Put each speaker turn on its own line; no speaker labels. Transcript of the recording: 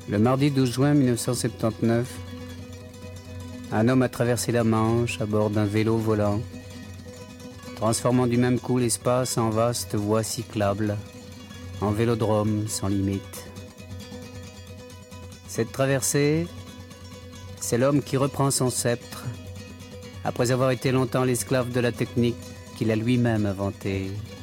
Le mardi 12 juin 1979, un homme a traversé la Manche à bord d'un vélo volant, transformant du même coup l'espace en vaste voie cyclable, en vélodrome sans limite. Cette traversée, c'est l'homme qui reprend son sceptre, après avoir été longtemps l'esclave de la technique qu'il a lui-même inventée.